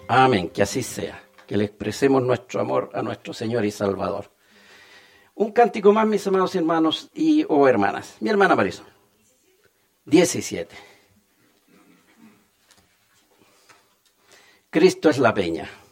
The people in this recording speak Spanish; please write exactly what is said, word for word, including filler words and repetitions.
Amén, que así sea, que le expresemos nuestro amor a nuestro Señor y Salvador. Un cántico más, mis amados hermanos y o hermanas. Mi hermana Marisol. diecisiete. Cristo es la peña.